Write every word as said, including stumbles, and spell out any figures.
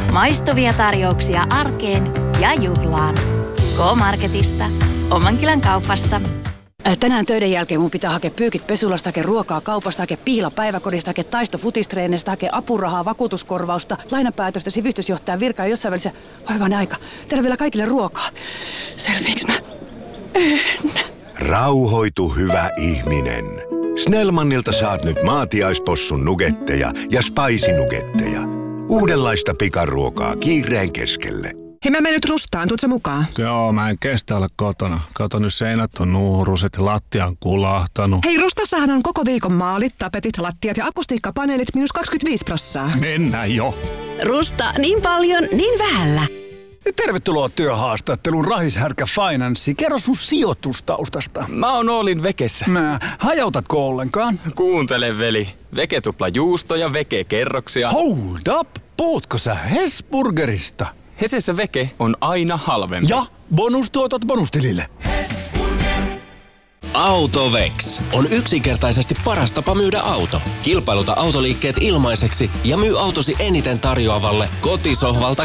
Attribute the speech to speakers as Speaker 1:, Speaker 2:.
Speaker 1: Maistuvia tarjouksia arkeen ja juhlaan. K-Marketista. Omankylän kaupasta.
Speaker 2: Tänään töiden jälkeen mun pitää hakea pyykit pesulasta, hakea ruokaa kaupasta, hakea pihla päiväkodista, hakea taisto futistreenistä, hakea apurahaa, vakuutuskorvausta, lainapäätöstä, sivistysjohtajan virkaa ja jossain välissä. Oi hyvänen aika. Tehdään vielä kaikille ruokaa. Selviiks mä? En.
Speaker 3: Rauhoitu, hyvä ihminen. Snellmanilta saat nyt maatiaispossun nugetteja ja spicy-nugetteja. Uudenlaista pikaruokaa kiireen keskelle.
Speaker 4: Hei, mä menen nyt Rustaan, tuut sä mukaan?
Speaker 5: Joo, mä en kestä olla kotona. Kato, nyt seinät on nuuruset ja lattia on kulahtanut.
Speaker 4: Hei, Rustassahan on koko viikon maalit, tapetit, lattiat ja akustiikkapaneelit miinus kaksikymmentäviisi prossaa.
Speaker 5: Mennään jo.
Speaker 6: Rusta, niin paljon, niin vähällä.
Speaker 7: Tervetuloa työhaastatteluun Rahishärkä Finanssi. Kerro sun sijoitustaustasta.
Speaker 8: Mä oon Oolin Vekessä.
Speaker 7: Mä, hajautatko ollenkaan?
Speaker 8: Kuuntele, veli. Veke tupla juustoja, Veke kerroksia.
Speaker 7: Hold up! Puhutko sä Hesburgerista?
Speaker 8: Hesessä Veke on aina halvempi.
Speaker 7: Ja bonustuotot bonustilille.
Speaker 9: AutoVex on yksinkertaisesti paras tapa myydä auto. Kilpailuta autoliikkeet ilmaiseksi ja myy autosi eniten tarjoavalle kotisohvalta